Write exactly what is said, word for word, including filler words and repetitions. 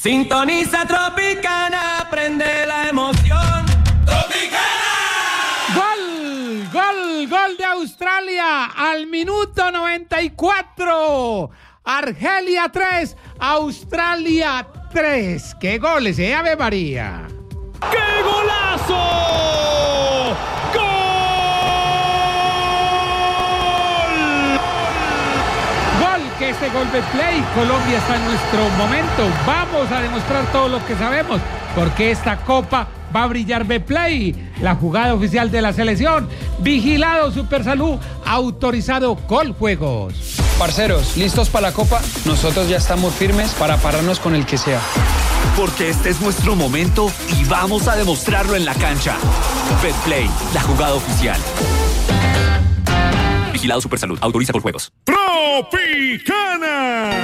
Sintoniza Tropicana, prende la emoción. ¡Tropicana! ¡Gol! ¡Gol! ¡Gol de Australia! Al minuto noventa y cuatro. Argelia tres, Australia tres. ¡Qué goles, eh, Ave María! ¡Qué golazo! ¡Gol! Gol, que este gol de play. Colombia está en nuestro momento. Vamos a demostrar todo lo que sabemos, porque esta copa va a brillar Betplay, la jugada oficial de la selección. Vigilado Supersalud, autorizado Coljuegos. Parceros, ¿listos para la copa? Nosotros ya estamos firmes para pararnos con el que sea. Porque este es nuestro momento y vamos a demostrarlo en la cancha. Betplay, la jugada oficial. Vigilado Supersalud, autoriza Coljuegos. ¡Tropicana!